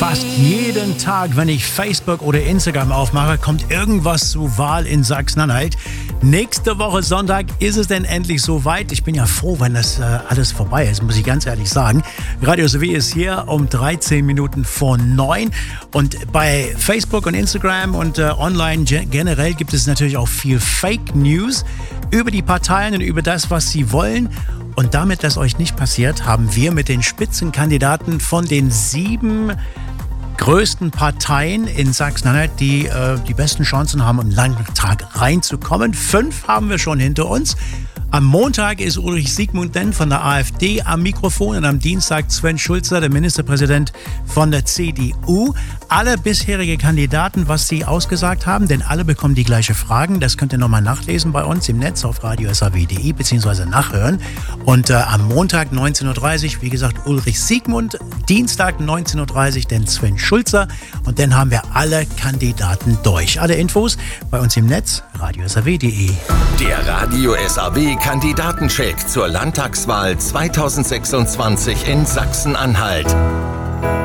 Fast jeden Tag, wenn ich Facebook oder Instagram aufmache, kommt irgendwas zur Wahl in Sachsen-Anhalt. Nächste Woche Sonntag ist es denn endlich soweit. Ich bin ja froh, wenn das alles vorbei ist, muss ich ganz ehrlich sagen. Radio SW ist hier um 13 Minuten vor 9. Und bei Facebook und Instagram und online generell gibt es natürlich auch viel Fake News über die Parteien und über das, was sie wollen. Und damit das euch nicht passiert, haben wir mit den Spitzenkandidaten von den 7 größten Parteien in Sachsen-Anhalt, die die besten Chancen haben, im Landtag reinzukommen. 5 haben wir schon hinter uns. Am Montag ist Ulrich Siegmund von der AfD am Mikrofon und am Dienstag Sven Schulze, der Ministerpräsident von der CDU. Alle bisherige Kandidaten, was sie ausgesagt haben, denn alle bekommen die gleiche Fragen. Das könnt ihr nochmal nachlesen bei uns im Netz auf radiosaw.de bzw. nachhören. Und am Montag 19.30 Uhr, wie gesagt, Ulrich Siegmund. Dienstag 19.30 Uhr, dann Sven Schulze. Und dann haben wir alle Kandidaten durch. Alle Infos bei uns im Netz, radiosaw.de. Der Radio SAW Kandidatencheck zur Landtagswahl 2026 in Sachsen-Anhalt.